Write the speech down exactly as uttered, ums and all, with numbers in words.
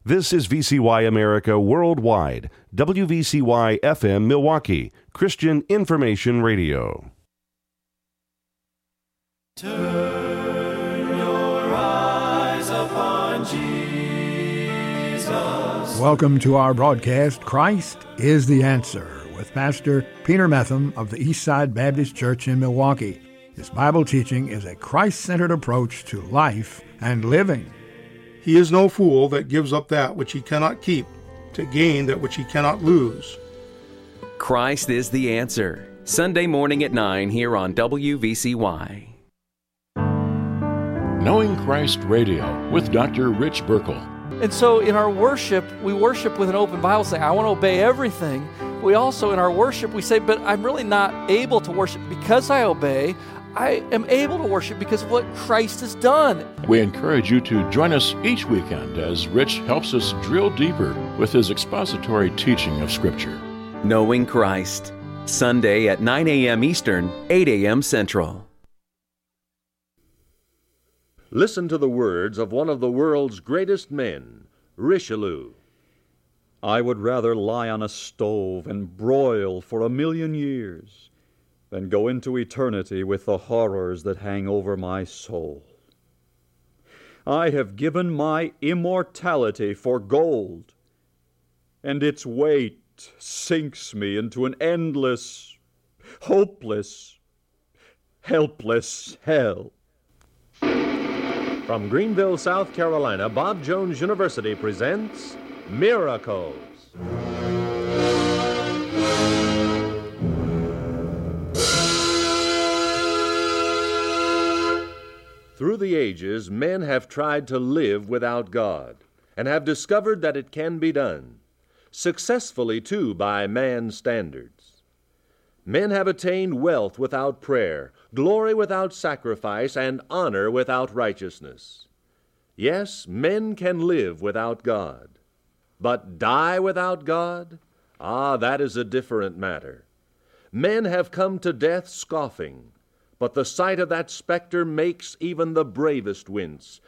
This is V C Y America Worldwide, W V C Y F M Milwaukee, Christian Information Radio. Turn your eyes upon Jesus. Welcome to our broadcast, Christ is the Answer, with Pastor Peter Metham of the Eastside Baptist Church in Milwaukee. His Bible teaching is a Christ-centered approach to life and living. He is no fool that gives up that which he cannot keep to gain that which he cannot lose. Christ is the Answer. Sunday morning at nine here on W V C Y. Knowing Christ Radio with Doctor Rich Burkle. And so in our worship, we worship with an open Bible saying, I want to obey everything. We also, in our worship, we say, but I'm really not able to worship because I obey. I am able to worship because of what Christ has done. We encourage you to join us each weekend as Rich helps us drill deeper with his expository teaching of Scripture. Knowing Christ, Sunday at nine a.m. Eastern, eight a.m. Central. Listen to the words of one of the world's greatest men, Richelieu. I would rather lie on a stove and broil for a million years than go into eternity with the horrors that hang over my soul. I have given my immortality for gold, and its weight sinks me into an endless, hopeless, helpless hell. From Greenville, South Carolina, Bob Jones University presents Miracles. Through the ages, men have tried to live without God, and have discovered that it can be done, successfully too by man's standards. Men have attained wealth without prayer, glory without sacrifice, and honor without righteousness. Yes, men can live without God. But die without God? Ah, that is a different matter. Men have come to death scoffing, but the sight of that specter makes even the bravest wince,